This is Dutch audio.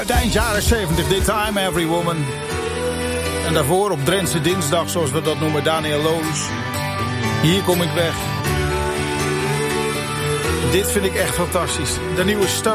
Uit eind jaren 70, This Time Every Woman. En daarvoor op Drentse Dinsdag, zoals we dat noemen, Daniel Loos. Hier kom ik weg. Dit vind ik echt fantastisch. De nieuwe Stone.